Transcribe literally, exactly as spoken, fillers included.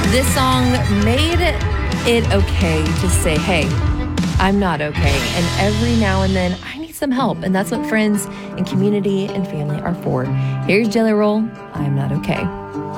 This song made it okay to say, hey, I'm not okay. And every now and then, I need some help. And that's what friends and community and family are for. Here's Jelly Roll, I'm Not Okay.